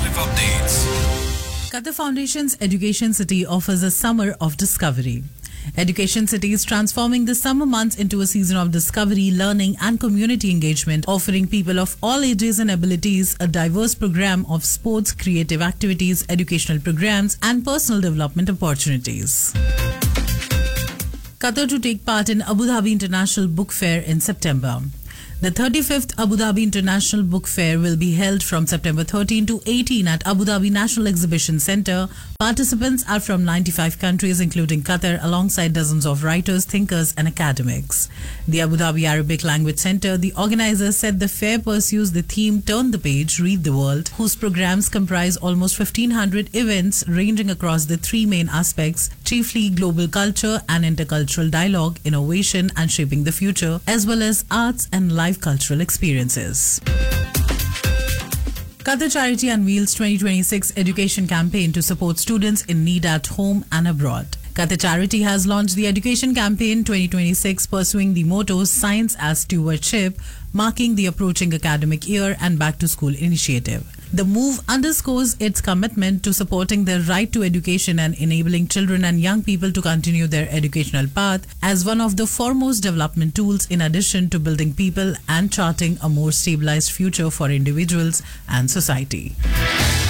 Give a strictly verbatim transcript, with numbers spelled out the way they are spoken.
Automotive updates. Qatar Foundation's Education City offers a summer of discovery. Education City is transforming the summer months into a season of discovery, learning and community engagement, offering people of all ages and abilities a diverse program of sports, creative activities, educational programs and personal development opportunities. Qatar to take part in Abu Dhabi International Book Fair in September. The thirty-fifth Abu Dhabi International Book Fair will be held from September thirteenth to eighteenth at Abu Dhabi National Exhibition Centre. Participants are from ninety-five countries including Qatar, alongside dozens of writers, thinkers and academics. The Abu Dhabi Arabic Language Centre, the organisers, said the fair pursues the theme Turn the Page, Read the World, whose programs comprise almost fifteen hundred events ranging across the three main aspects, chiefly global culture and intercultural dialogue, innovation and shaping the future, as well as arts and life cultural experiences. Qatar Charity unveils twenty twenty-six education campaign to support students in need at home and abroad. Qatar Charity has launched the Education Campaign twenty twenty-six, pursuing the motto Science as Stewardship, marking the approaching academic year and Back to School initiative. The move underscores its commitment to supporting their right to education and enabling children and young people to continue their educational path as one of the foremost development tools, in addition to building people and charting a more stabilized future for individuals and society.